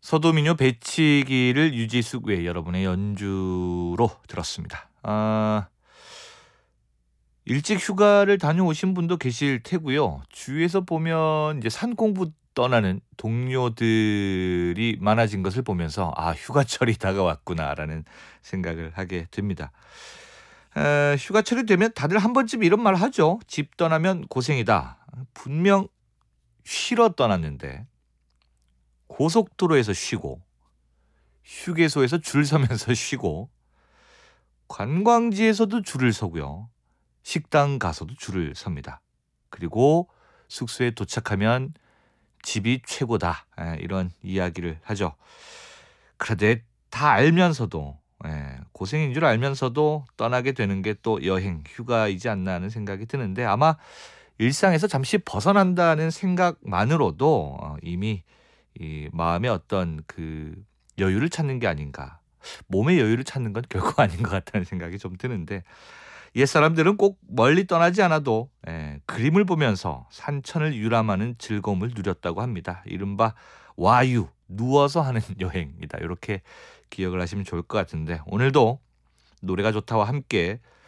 서도민요 배치기를 유지숙 외 여러분의 연주로 들었습니다. 일찍 휴가를 다녀오신 분도 계실 테고요. 주위에서 보면 이제 산 공부 떠나는 동료들이 많아진 것을 보면서 '아 휴가철이 다가왔구나.'라는 생각을 하게 됩니다. 휴가철이 되면 다들 한 번쯤 이런 말 하죠. "집 떠나면 고생이다." 분명 쉬러 떠났는데 고속도로에서 쉬고 휴게소에서 줄 서면서 쉬고 관광지에서도 줄을 서고요. 식당 가서도 줄을 섭니다. 그리고 숙소에 도착하면 "집이 최고다." 이런 이야기를 하죠. 그런데 다 알면서도 고생인 줄 알면서도 떠나게 되는 게 또 여행, 휴가이지 않나 하는 생각이 드는데 아마 일상에서 잠시 벗어난다는 생각만으로도 이미 이 마음의 어떤 그 여유를 찾는 게 아닌가. 몸의 여유를 찾는 건 결코 아닌 것 같다는 생각이 좀 드는데 옛사람들은 꼭 멀리 떠나지 않아도 그림을 보면서 산천을 유람하는 즐거움을 누렸다고 합니다. 이른바 와유, 누워서 하는 여행이다. 이렇게 기억을 하시면 좋을 것 같은데 오늘도 노래가 좋다와 함께